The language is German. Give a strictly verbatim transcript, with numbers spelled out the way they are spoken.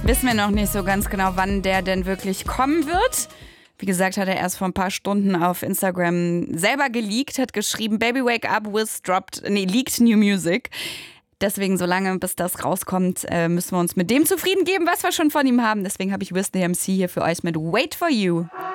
Wissen wir noch nicht so ganz genau, wann der denn wirklich kommen wird. Wie gesagt, hat er erst vor ein paar Stunden auf Instagram selber geleakt, hat geschrieben, Baby Wake Up, Wiz dropped, nee, leaked new music. Deswegen, solange bis das rauskommt, müssen wir uns mit dem zufrieden geben, was wir schon von ihm haben. Deswegen habe ich Wiz the M C hier für euch mit Wait for You.